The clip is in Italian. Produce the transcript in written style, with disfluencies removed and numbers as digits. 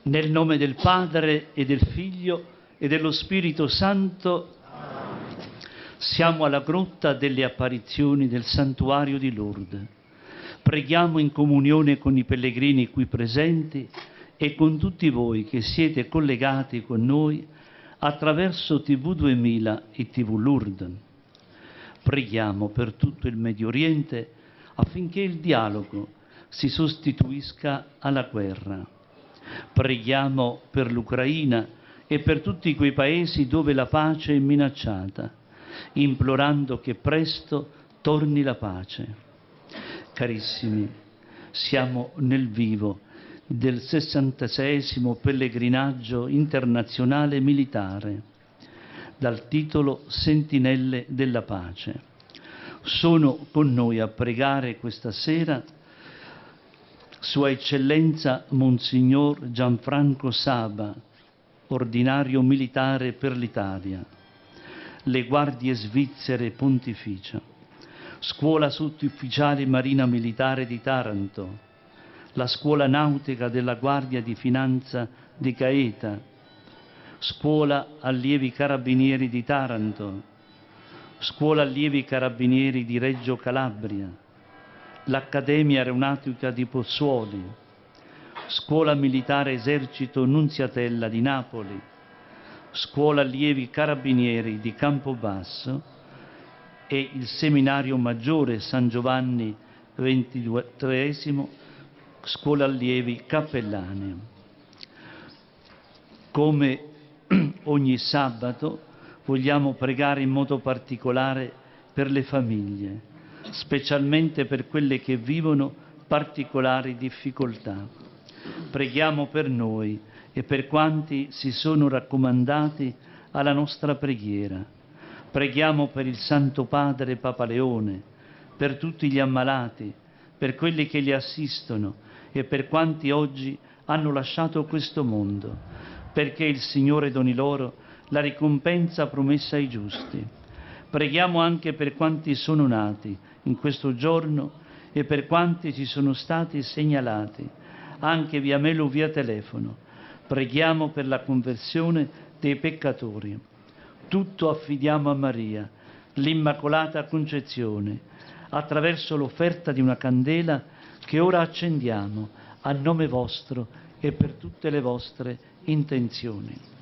Nel nome del Padre e del Figlio e dello Spirito Santo. Siamo alla grotta delle apparizioni del santuario di Lourdes. Preghiamo in comunione con i pellegrini qui presenti e con tutti voi che siete collegati con noi attraverso TV 2000 e TV Lourdes. Preghiamo per tutto il Medio Oriente affinché il dialogo si sostituisca alla guerra. Preghiamo per l'Ucraina e per tutti quei paesi dove la pace è minacciata, implorando che presto torni la pace. Carissimi, siamo nel vivo del 66° pellegrinaggio internazionale militare, dal titolo Sentinelle della Pace. Sono con noi a pregare questa sera Sua Eccellenza Monsignor Gianfranco Saba, ordinario militare per l'Italia, le Guardie Svizzere Pontificia, Scuola Sottufficiali Marina Militare di Taranto, la Scuola Nautica della Guardia di Finanza di Gaeta, Scuola Allievi Carabinieri di Taranto, Scuola Allievi Carabinieri di Reggio Calabria, l'Accademia Aeronautica di Pozzuoli, Scuola Militare Esercito Nunziatella di Napoli, Scuola Allievi Carabinieri di Campobasso e il Seminario Maggiore San Giovanni XXIII, Scuola Allievi Cappellani. Come ogni sabato vogliamo pregare in modo particolare per le famiglie, specialmente per quelle che vivono particolari difficoltà. Preghiamo per noi e per quanti si sono raccomandati alla nostra preghiera. Preghiamo per il Santo Padre Papa Leone, per tutti gli ammalati, per quelli che li assistono e per quanti oggi hanno lasciato questo mondo, perché il Signore doni loro la ricompensa promessa ai giusti. Preghiamo anche per quanti sono nati in questo giorno e per quanti ci sono stati segnalati, anche via mail o via telefono. Preghiamo per la conversione dei peccatori. Tutto affidiamo a Maria, l'Immacolata Concezione, attraverso l'offerta di una candela che ora accendiamo a nome vostro e per tutte le vostre intenzioni.